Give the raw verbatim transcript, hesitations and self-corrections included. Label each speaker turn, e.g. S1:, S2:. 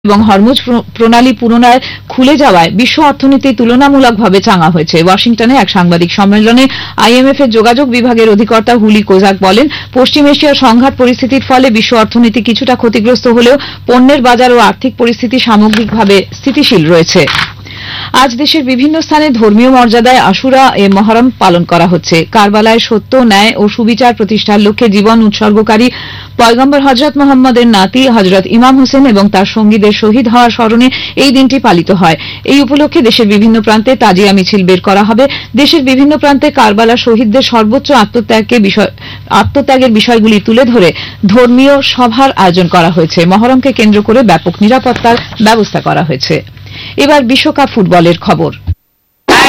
S1: এবং হরমুজ প্রণালী পুনরায় খুলে যাওয়ায় বিশ্ব অর্থনীতি তুলনামূলকভাবে চাঙ্গা হয়েছে। ওয়াশিংটনে এক সাংবাদিক সম্মেলনে আইএমএফ এর যোগাযোগ বিভাগের অধিকর্তা হুলি কোজাক বলেন, পশ্চিম এশিয়ার সংঘাত পরিস্থিতির ফলে বিশ্ব অর্থনীতি কিছুটা ক্ষতিগ্রস্ত হলেও পণ্যের বাজার ও আর্থিক পরিস্থিতি সামগ্রিকভাবে স্থিতিশীল রয়েছে। আজ দেশের বিভিন্ন স্থানে ধর্মীয় মর্যাদায় আশুরা এ মহরম পালন করা হচ্ছে। কারবালায় সত্য, ন্যায় ও সুবিচার প্রতিষ্ঠার লক্ষ্যে জীবন উৎসর্গকারী পয়গম্বর হযরত মুহাম্মদের নাতি হযরত ইমাম হোসেন এবং তার সঙ্গীদের শহীদ হওয়ার স্মরণে এই দিনটি পালিত হয়। এই উপলক্ষে দেশের বিভিন্ন প্রান্তে তাজিয়া মিছিল বের করা হবে। দেশের বিভিন্ন প্রান্তে কারবালা শহীদদের সর্বোচ্চ আত্মত্যাগকে বিষয় আত্মত্যাগের বিষয়গুলি তুলে ধরে ধর্মীয় সভার আয়োজন করা হয়েছে। মহরমকে কেন্দ্র করে ব্যাপক নিরাপত্তার ব্যবস্থা করা হয়েছে। এবার বিশ্বকাপ ফুটবলের খবর।